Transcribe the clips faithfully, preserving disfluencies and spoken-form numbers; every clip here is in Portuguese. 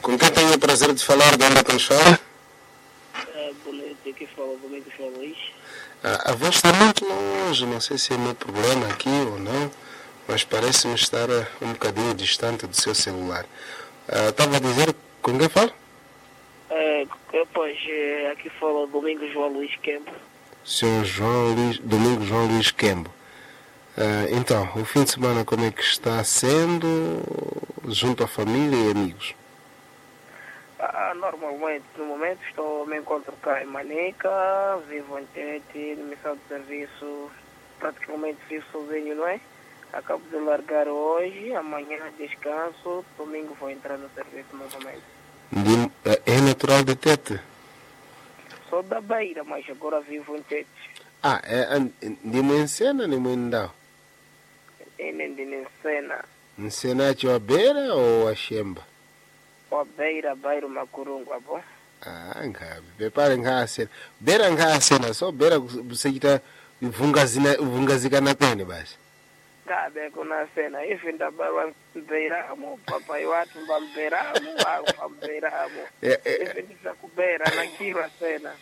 Com quem tenho o prazer de falar? De onde é que nos fala? Uh, boa noite, aqui fala do Domingos João Luís. Ah, a voz está muito longe, não sei se é meu problema aqui ou não, mas parece-me estar uh, um bocadinho distante do seu celular. Uh, estava a dizer com quem fala? Uh, pois, uh, aqui fala o Domingos João Luís Kempo. senhor João Luís, Domingos João Luís Kembo. Uh, então, o fim de semana como é que está sendo junto à família e amigos? Ah, normalmente, no momento, estou me encontro cá em Manica, vivo em Tete, na missão de serviço, praticamente vivo sozinho, não é? Acabo de largar hoje, amanhã descanso, domingo vou entrar no serviço novamente. De, é natural de Tete? Sou da Beira, mas agora vivo em Tete. Ah, é de Moencena ou de Moendau? É de Ncena. Ncena é a Beira ou a Xemba? A Beira, Beira, Macurungu, bom? Ah, ngabe. Prepara nga cena. Beira nga cena, só beira você está vungazina vungazika na tene basi. Ngabe kuna cena, hivi ndabara Beiramo, papai watu mbamberamo, au mbamberamo. Hivi ndisakubera na kila cena.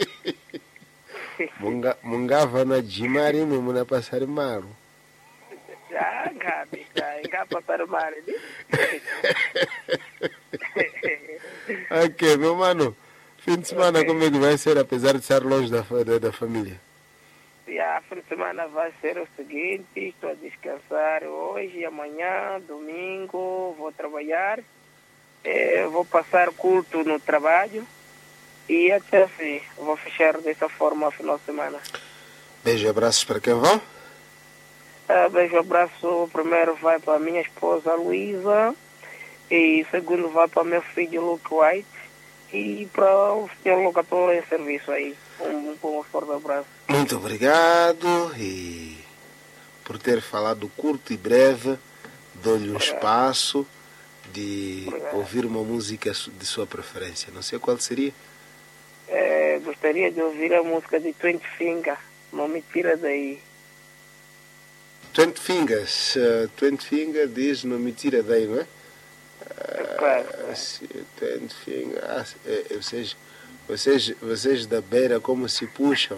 Munga mungava na jimari mwe muna pasari maru. Ah, ngabe, nga pasari maru. Ok, meu mano. Fim de semana okay. Como é que vai ser, apesar de estar longe da, da, da família? Yeah, fim de semana vai ser o seguinte, estou a descansar hoje e amanhã, domingo, vou trabalhar, eh, vou passar culto no trabalho e até assim, vou fechar dessa forma o final de semana. Beijo e abraços para quem vão? Uh, beijo e abraço, primeiro vai para a minha esposa Luísa, e segundo vai para meu filho Luke White e para o senhor locutor em serviço aí. Um, um, um forte abraço. Muito obrigado e por ter falado curto e breve, dou-lhe um obrigado. Espaço de obrigado. Ouvir uma música de sua preferência. Não sei qual seria. É, gostaria de ouvir a música de Twenty Finger, Não Me Tira Daí. Twenty Fingers, uh, Twenty Finger diz Não Me Tira Daí, não é? É claro. Twenty Finger, ah, é, vocês, vocês, vocês da Beira como se puxam.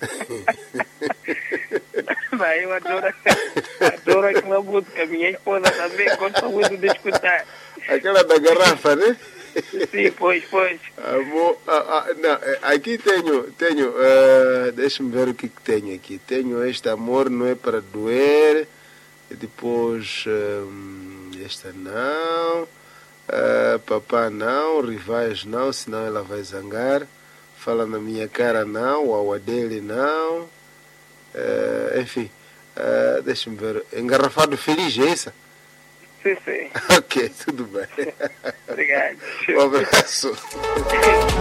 Mas eu adoro, adoro aquela música, minha esposa também gosta muito de escutar. Aquela da garrafa, né? Sim, pois, pois. Amor, ah, ah, não, aqui tenho, tenho, uh, deixa-me ver o que, que tenho aqui. Tenho este Amor Não É Para Doer, e depois um, esta não, uh, Papá não, Rivais não, senão ela vai zangar. Fala na minha cara não, o Aua dele não, uh, enfim, uh, deixa-me ver. Engarrafado Feliz, é essa? Sim, sim. Ok, tudo bem. Obrigado. Um abraço.